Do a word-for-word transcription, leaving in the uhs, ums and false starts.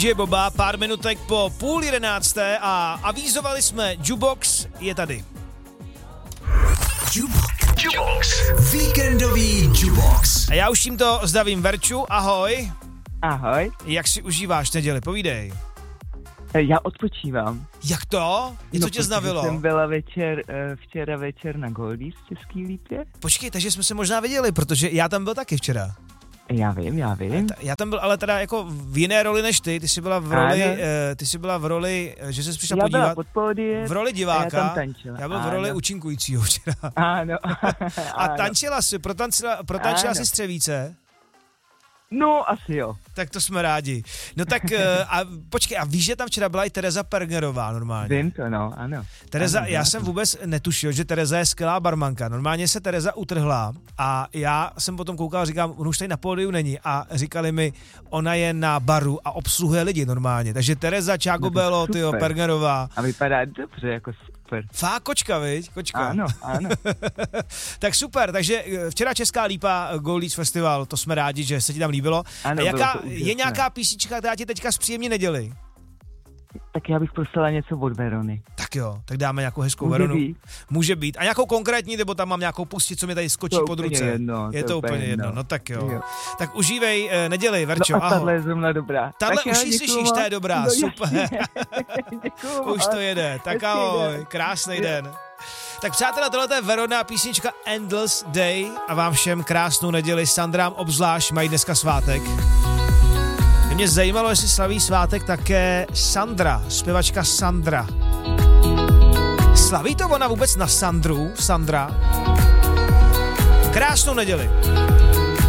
Je Boba, pár minutek po půl jedenácté a avizovali jsme, Jukebox je tady. Jukebox. Jukebox. Víkendový Jukebox. A já už tímto zdravím Verču, ahoj. Ahoj. Jak si užíváš neděli, povídej. Já odpočívám. Jak to? Něco no, tě znavilo? Jsem byla večer, včera večer na Goldies v Český Lípě. Počkej, takže jsme se možná viděli, protože já tam byl taky včera. Já vím, já vím. Já tam byl ale teda jako v jiné roli než ty, ty jsi byla v roli, uh, ty jsi byla v roli, že jsi přišla já podívat. byla pod pódiem, v roli diváka. Já tam tančila. Já byl v roli ano. účinkujícího včera. Ano. A tančila jsi, protančila, protančila jsi střevíce? No, asi jo. Tak to jsme rádi. No tak, a počkej, a víš, že tam včera byla i Tereza Pergerová normálně? Vím to, no, ano. Tereza, ano, já ano. jsem vůbec netušil, že Tereza je skvělá barmanka. Normálně se Tereza utrhla a já jsem potom koukal a říkám, on už tady na pódiu není a říkali mi, ona je na baru a obsluhuje lidi normálně. Takže Tereza Čágobelo, no tyjo, Pergerová. A vypadá dobře, jako super. Fá, kočka, viď? Kočka. Ano, ano. Tak super, takže včera Česká Lípa Goldies Festival, to jsme rádi, že se ti tam líbilo. Ano, a jaká, je nějaká písnička, která ti teďka zpříjemní neděli? Tak já bych prosila něco od Verony. Tak jo, tak dáme nějakou hezkou Může Veronu. být. Může být. A nějakou konkrétní, nebo tam mám nějakou pustit, co mi tady skočí to pod ruce? Jedno, je to, to úplně jedno. jedno, no tak jo. jo. Tak užívej eh, neděli, Verčo, no a ahoj. tahle je zrovna dobrá. Tahle už ji slyšíš, ta je dobrá, no, super. Děkuju. Už to jede, tak ahoj, krásný den. Tak přátelé, tohle je Verona, písnička Endless Day a vám všem krásnou neděli, Sandrám obzvlášť mají dneska svátek. Mě zajímalo, jestli slaví svátek také Sandra, zpěvačka Sandra. Slaví to ona vůbec na Sandru, Sandra? Krásnou neděli.